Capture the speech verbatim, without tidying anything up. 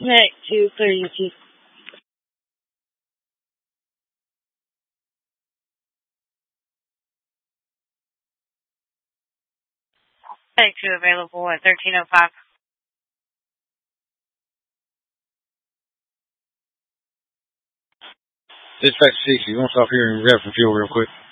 Next to clear U T. Take two available at thirteen oh five. Dispatch six, you want to stop here and grab some fuel real quick?